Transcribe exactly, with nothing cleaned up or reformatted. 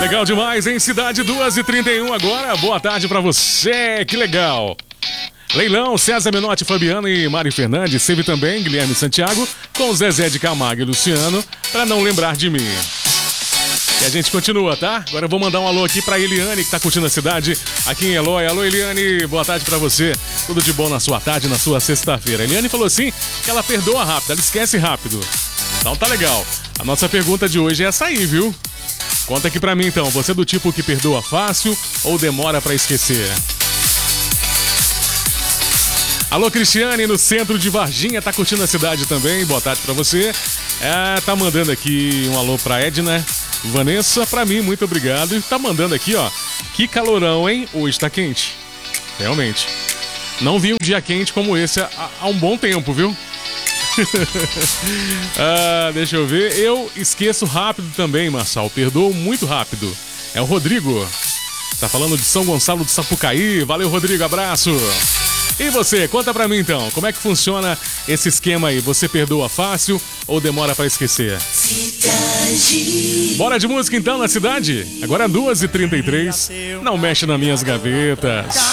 Legal demais, hein? Cidade duas e trinta e um agora. Boa tarde pra você, que legal. Leilão, César Menotti, Fabiano e Mari Fernandes. Teve também Guilherme Santiago com Zezé de Camargo e Luciano, pra não lembrar de mim. E a gente continua, tá? Agora eu vou mandar um alô aqui pra Eliane, que tá curtindo a cidade aqui em Eloy. Alô, Eliane, boa tarde pra você. Tudo de bom na sua tarde, na sua sexta-feira. Eliane falou assim que ela perdoa rápido, ela esquece rápido. Então tá legal. A nossa pergunta de hoje é essa aí, viu? Conta aqui pra mim então, você é do tipo que perdoa fácil ou demora pra esquecer? Alô, Cristiane, no centro de Varginha, tá curtindo a cidade também, boa tarde pra você. É, tá mandando aqui um alô pra Edna, Vanessa, pra mim, muito obrigado. E tá mandando aqui, ó, que calorão, hein? Hoje tá quente, realmente. Não vi um dia quente como esse há, há um bom tempo, viu? ah, deixa eu ver. Eu esqueço rápido também, Marçal. Perdoo muito rápido. É o Rodrigo. Tá falando de São Gonçalo do Sapucaí. Valeu, Rodrigo. Abraço. E você? Conta pra mim então. Como é que funciona esse esquema aí? Você perdoa fácil ou demora pra esquecer? Cidade. Bora de música então na cidade? Agora duas e trinta e três. Não mexe nas minhas gavetas.